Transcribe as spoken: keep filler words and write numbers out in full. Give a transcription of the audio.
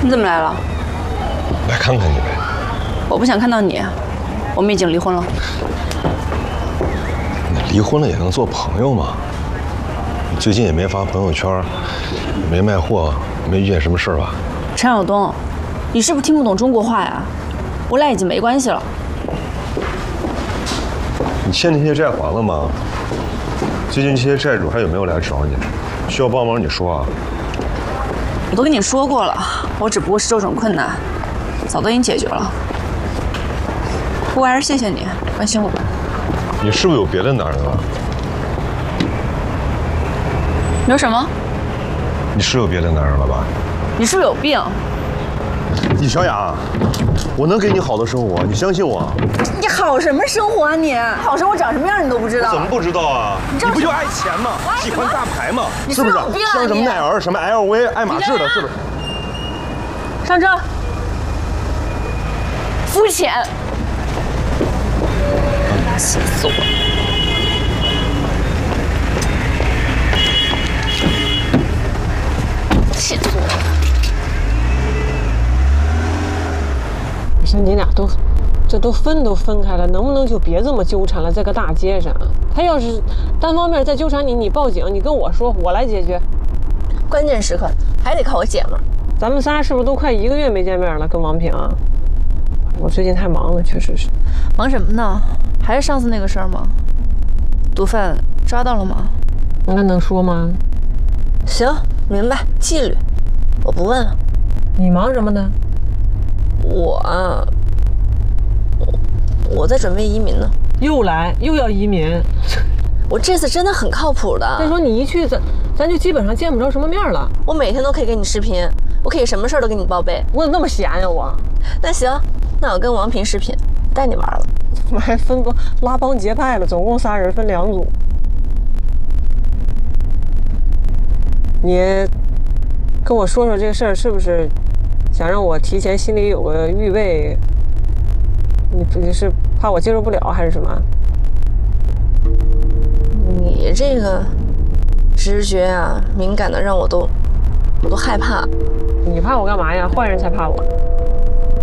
你怎么来了？ 来看看你呗。 我不想看到你，我们已经离婚了。 你离婚了也能做朋友吗？你最近也没发朋友圈，没卖货，没遇见什么事儿吧？ 陈晓东，你是不是听不懂中国话呀？我俩已经没关系了。 你欠那些债还了吗？最近这些债主还有没有来找你？需要帮忙你说啊。 我都跟你说过了，我只不过是这种困难，早都已经解决了。不过还是谢谢你关心我。 你是不是有别的男人了？ 有什么？ 你是有别的男人了吧？ 你是不是有病？ 李小雅，我能给你好的生活，你相信我。 你好什么生活啊你？好生活长什么样你都不知道？ 怎么不知道啊？你, 你不就爱钱吗？喜欢大牌吗？是不是？像什么耐尔、什么 L V、爱马仕的，是不是？ 上车。肤浅。气死我了！气死我了！ 你说你俩都，这都分都分开了，能不能就别这么纠缠了？在个大街上，他要是单方面再纠缠你，你报警，你跟我说，我来解决。 关键时刻还得靠我姐们儿。 咱们仨是不是都快一个月没见面了？跟王平，我最近太忙了，确实是。 忙什么呢？还是上次那个事儿吗？毒贩抓到了吗？ 那能说吗？ 行，明白，纪律，我不问了。 你忙什么呢？ 我啊，我我在准备移民呢。 又来，又要移民。 我这次真的很靠谱的。 再说你一去，咱咱就基本上见不着什么面了。 我每天都可以给你视频，我可以什么事儿都给你报备。 我怎么那么闲呀我？ 那行，那我跟王平视频，带你玩了。 我们还分帮拉帮结派了，总共仨人分两组。你跟我说说这个事儿，是不是想让我提前心里有个预备？你你是怕我接受不了还是什么？ 你这个直觉啊，敏感的让我都我都害怕。 你怕我干嘛呀？坏人才怕我。